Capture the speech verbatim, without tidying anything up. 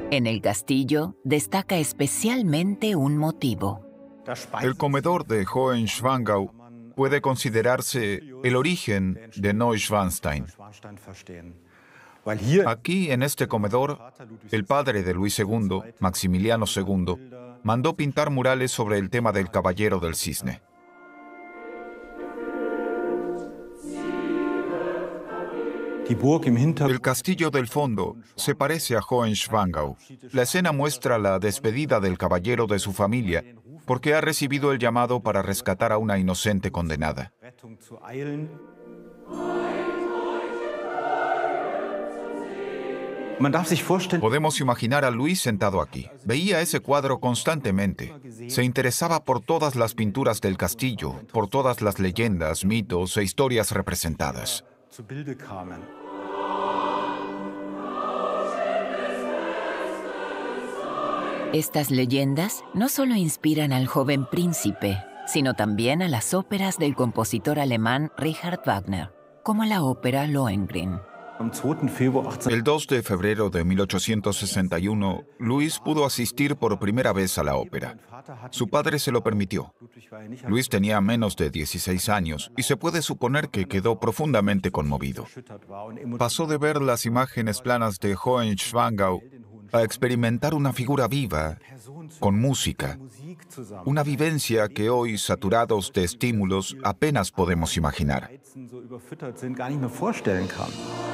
En el castillo destaca especialmente un motivo. El comedor de Hohenschwangau puede considerarse el origen de Neuschwanstein. Aquí, en este comedor, el padre de Luis segundo, Maximiliano segundo, mandó pintar murales sobre el tema del Caballero del Cisne. El castillo del fondo se parece a Hohenschwangau. La escena muestra la despedida del caballero de su familia, porque ha recibido el llamado para rescatar a una inocente condenada. Podemos imaginar a Luis sentado aquí. Veía ese cuadro constantemente. Se interesaba por todas las pinturas del castillo, por todas las leyendas, mitos e historias representadas. Estas leyendas no solo inspiran al joven príncipe, sino también a las óperas del compositor alemán Richard Wagner, como la ópera Lohengrin. El dos de febrero de mil ochocientos sesenta y uno, Luis pudo asistir por primera vez a la ópera. Su padre se lo permitió. Luis tenía menos de dieciséis años y se puede suponer que quedó profundamente conmovido. Pasó de ver las imágenes planas de Hohenschwangau a experimentar una figura viva, con música, una vivencia que hoy, saturados de estímulos, apenas podemos imaginar.